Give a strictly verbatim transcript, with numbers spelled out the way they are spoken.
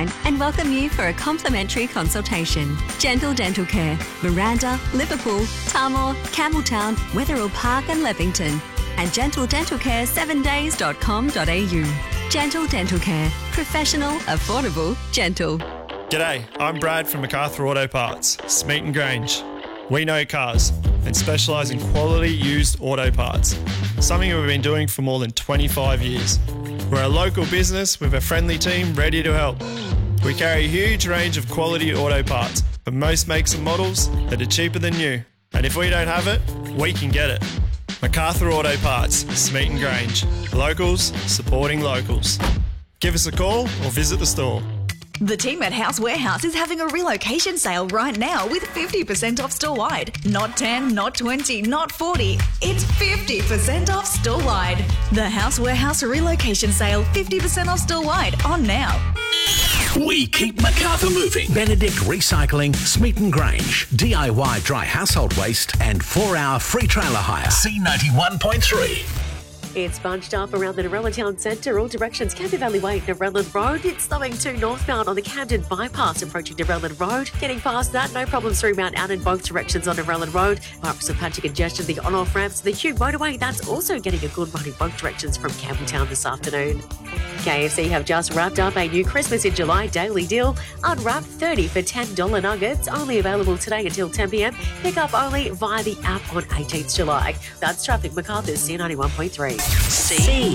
line and welcome you for a complimentary consultation. Gentle Dental Care, Miranda, Liverpool, Tamworth, Campbelltown, Wetherill Park and Leppington. And gentle dental care seven days dot com dot a u. Gentle Dental Care. Professional, affordable, gentle. G'day, I'm Brad from MacArthur Auto Parts, Smeaton Grange. We know cars and specialise in quality used auto parts, something we've been doing for more than twenty-five years. We're a local business with a friendly team ready to help. We carry a huge range of quality auto parts for most makes and models that are cheaper than new. And if we don't have it, we can get it. MacArthur Auto Parts, Smeaton Grange. Locals supporting locals. Give us a call or visit the store. The team at House Warehouse is having a relocation sale right now with fifty percent off store-wide. Not ten, not twenty, not forty. It's fifty percent off store-wide. The House Warehouse relocation sale, fifty percent off store-wide, on now. We keep MacArthur moving. Benedict Recycling, Smeaton Grange. D I Y dry household waste and four-hour free trailer hire. C ninety-one point three. It's bunched up around the Narella Town Centre, all directions, Camden Valley Way, Narellan Road. It's slowing to northbound on the Camden Bypass, approaching Narellan Road. Getting past that, no problems through Mount Annan, both directions on Narellan Road. Apart from some patchy congestion, the on-off ramps to the Hugh Motorway, that's also getting a good run in both directions from Campbelltown this afternoon. K F C have just wrapped up a new Christmas in July daily deal. Unwrap thirty for ten dollars nuggets, only available today until ten p.m. Pick up only via the app on eighteenth July. That's traffic, MacArthur's C ninety-one point three. C